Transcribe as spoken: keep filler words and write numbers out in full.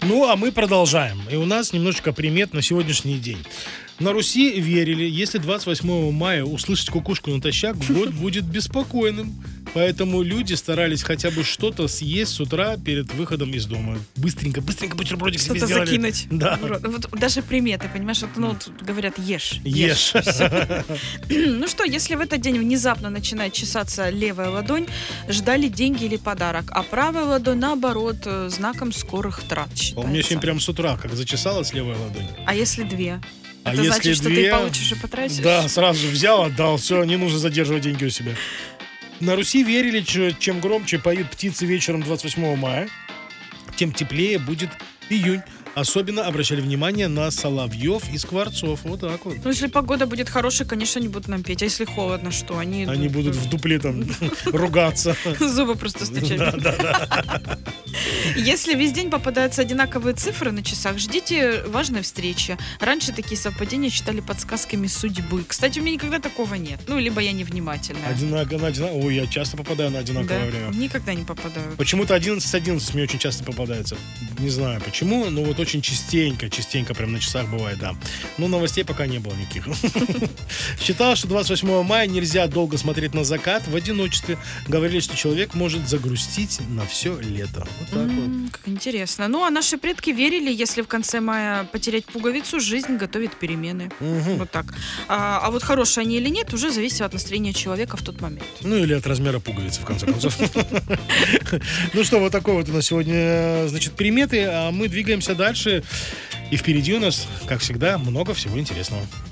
Ну, а мы продолжаем. И у нас немножечко примет на сегодняшний день. На Руси верили, если двадцать восьмого мая услышать кукушку натощак, год будет беспокойным. Поэтому люди старались хотя бы что-то съесть с утра перед выходом из дома. Быстренько, быстренько бутербродик себе Что-то сделали. закинуть. Да. Вот даже приметы, понимаешь, вот, ну, вот говорят, ешь. Ешь. Ну что, если в этот день внезапно начинает чесаться левая ладонь, ждали деньги или подарок, а правая ладонь, наоборот, э, знаком скорых трат А у меня сегодня считается. прям с утра, как зачесалась левая ладонь. А если две? А Это если значит, что две, ты получишь и потратишь? Да, сразу же взял, отдал, все, не нужно задерживать деньги у себя. На Руси верили, что чем громче поют птицы вечером двадцать восьмого мая, тем теплее будет июнь. Особенно обращали внимание на соловьев и скворцов. Вот так вот. Ну, если погода будет хорошая, конечно, они будут нам петь. А если холодно, что? Они, Они будут в дупле там ругаться. зубы просто стучать. Да, да, да. Если весь день попадаются одинаковые цифры на часах, ждите важной встречи. Раньше такие совпадения считали подсказками судьбы. Кстати, у меня никогда такого нет. Ну, либо я невнимательная. Одинаково, одинаково. Ой, я часто попадаю на одинаковое Да? время. Никогда не попадаю. Почему-то одиннадцать одиннадцать мне очень часто попадается. Не знаю почему, но вот очень частенько, частенько прям на часах бывает, да. Но новостей пока не было никаких. Считал, что двадцать восьмого мая нельзя долго смотреть на закат в одиночестве. Говорили, что человек может загрустить на все лето. Вот так вот. М, Как интересно. Ну, а наши предки верили, если в конце мая потерять пуговицу, жизнь готовит перемены. Мгм. Вот так. А, а вот хорошие они или нет, уже зависит от настроения человека в тот момент. Ну или от размера пуговицы, в конце концов. Ну что, вот такой вот у нас сегодня, значит, приметы. А мы двигаемся дальше. И впереди у нас, как всегда, много всего интересного.